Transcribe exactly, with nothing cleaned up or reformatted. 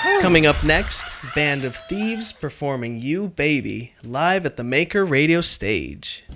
Coming up next, Band of Thieves performing You Baby live at the Maker Radio stage.